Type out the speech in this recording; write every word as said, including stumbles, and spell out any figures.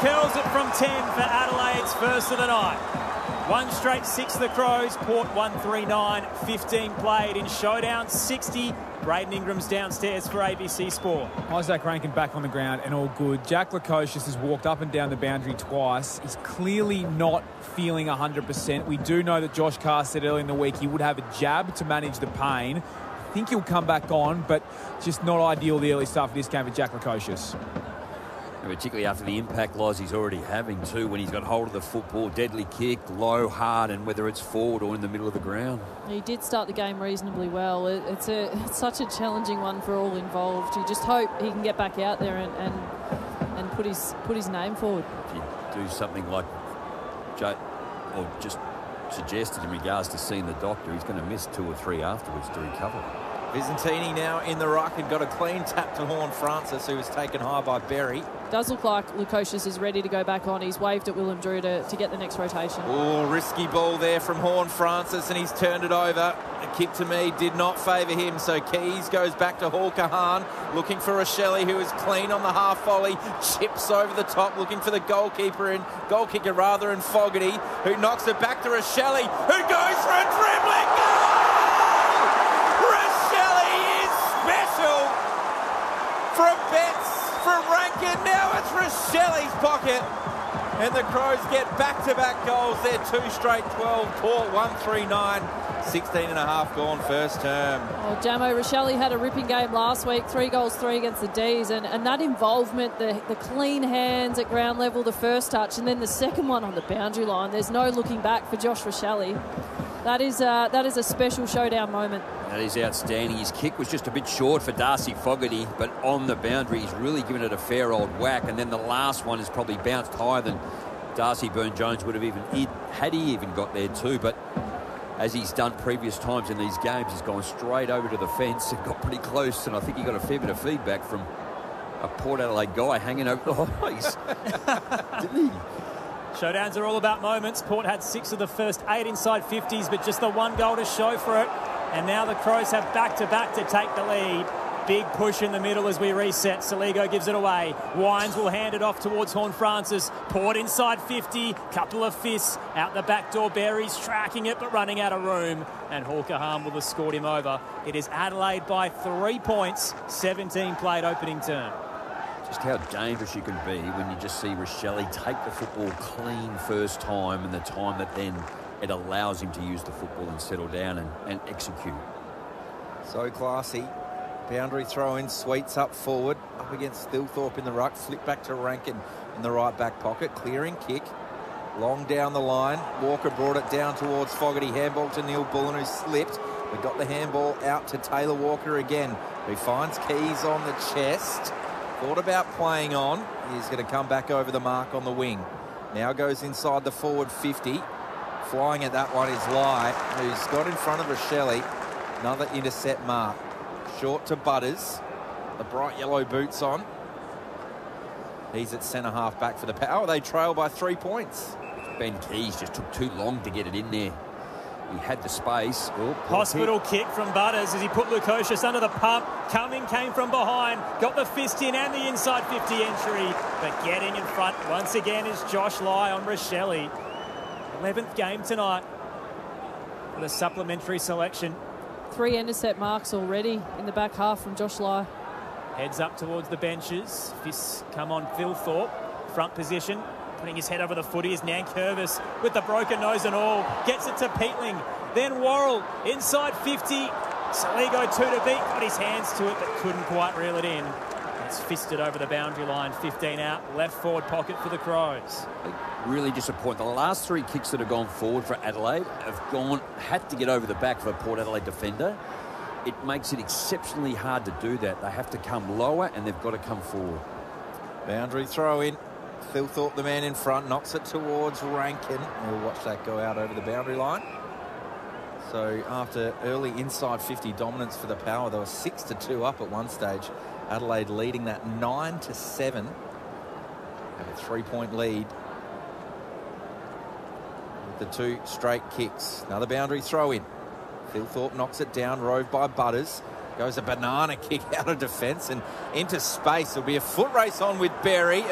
curls it from ten for Adelaide's first of the night. One straight six the Crows. Port one three nine. fifteen played in Showdown sixty. Braden Ingram's downstairs for A B C Sport. Isaac Rankin back on the ground and all good. Jack Lukosius has walked up and down the boundary twice. He's clearly not feeling one hundred percent. We do know that Josh Carr said early in the week he would have a jab to manage the pain. I think he'll come back on, but just not ideal the early start for this game for Jack Lukosius. And particularly after the impact loss he's already having too, when he's got hold of the football, deadly kick, low, hard, and whether it's forward or in the middle of the ground. He did start the game reasonably well. It, it's a it's such a challenging one for all involved. You just hope he can get back out there and and, and put his put his name forward. If you do something like Joe, or just suggested in regards to seeing the doctor, he's going to miss two or three afterwards to recover. Visentini now in the ruck and got a clean tap to Horne-Francis, who was taken high by Berry. Does look like Lukosius is ready to go back on. He's waved at Willem Drew to, to get the next rotation. Oh, risky ball there from Horne-Francis, and he's turned it over. A kick to me did not favour him, so Keys goes back to Hawker Hahn, looking for Rochelle, who is clean on the half volley, chips over the top, looking for the goalkeeper and goal kicker rather, and Fogarty, who knocks it back to Rochelle, who goes for a dribbling goal! From Betts, from Rankin, now it's Rochelle's pocket. And the Crows get back-to-back goals. They're two straight twelve. Port one three nine. sixteen and a half gone first term. Well, Jamo, Rochelle had a ripping game last week. Three goals, three against the D's. And, and that involvement, the, the clean hands at ground level, the first touch, and then the second one on the boundary line. There's no looking back for Josh Rochelle. That is, uh, that is a special showdown moment. That is outstanding. His kick was just a bit short for Darcy Fogarty, but on the boundary, he's really given it a fair old whack. And then the last one has probably bounced higher than Darcy Byrne-Jones would have even, had he even got there too. But as he's done previous times in these games, he's gone straight over to the fence and got pretty close. And I think he got a fair bit of feedback from a Port Adelaide guy hanging over the highs. Didn't he? Showdowns are all about moments. Port had six of the first eight inside fifties, but just the one goal to show for it. And now the Crows have back-to-back to take the lead. Big push in the middle as we reset. Saligo gives it away. Wines will hand it off towards Horne-Francis. Port inside fifty. Couple of fists. Out the back door, Berry's tracking it but running out of room. And Hawker Hahn will have scored him over. It is Adelaide by three points. seventeen played opening term. Just how dangerous you can be when you just see Rochelle take the football clean first time, and the time that then it allows him to use the football and settle down and, and execute. So classy. Boundary throw-in, Sweets up forward, up against Thilthorpe in the ruck, flip back to Rankin in the right back pocket, clearing kick, long down the line. Walker brought it down towards Fogarty, handball to Neil Bullen, who slipped, but got the handball out to Taylor Walker again, who finds Keys on the chest. Thought about playing on. He's going to come back over the mark on the wing. Now goes inside the forward fifty. Flying at that one is Lai, who's got in front of Rochelle. Another intercept mark. Short to Butters. The bright yellow boots on. He's at centre half back for the Power. They trail by three points. Ben Keys just took too long to get it in there. He had the space. Oh, Hospital kick. kick from Butters as he put Lukosius under the pump. Coming came from behind. Got the fist in and the inside fifty entry. But getting in front once again is Josh Lai on Rochelle. eleventh game tonight with a supplementary selection. Three intercept marks already in the back half from Josh Lai. Heads up towards the benches. Fists come on Thilthorpe. Front position. Putting his head over the footy is Nankervis with the broken nose and all. Gets it to Peatling. Then Worrell inside fifty. Saligo two to beat. Got his hands to it but couldn't quite reel it in. It's fisted over the boundary line. fifteen out. Left forward pocket for the Crows. Really disappointing. The last three kicks that have gone forward for Adelaide have gone, had to get over the back of a Port Adelaide defender. It makes it exceptionally hard to do that. They have to come lower and they've got to come forward. Boundary throw in. Thilthorpe, the man in front, knocks it towards Rankin. We'll watch that go out over the boundary line. So after early inside fifty dominance for the Power, they were six to two up at one stage. Adelaide leading that nine to seven. Have a three-point lead. With the two straight kicks. Another boundary throw in. Thilthorpe knocks it down, rove by Butters. Goes a banana kick out of defence and into space. There'll be a foot race on with Berry.